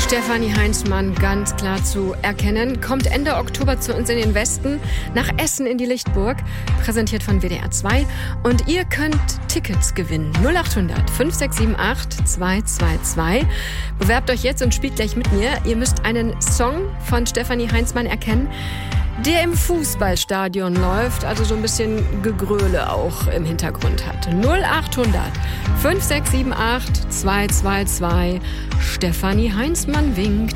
Stefanie Heinzmann, ganz klar zu erkennen, kommt Ende Oktober zu uns in den Westen, nach Essen in die Lichtburg, präsentiert von WDR 2. Und ihr könnt Tickets gewinnen. 0800 5678 222. Bewerbt euch jetzt und spielt gleich mit mir. Ihr müsst einen Song von Stefanie Heinzmann erkennen, der im Fußballstadion läuft, also so ein bisschen Gegröle auch im Hintergrund hat. 0800 5678 222. Stefanie Heinzmann winkt.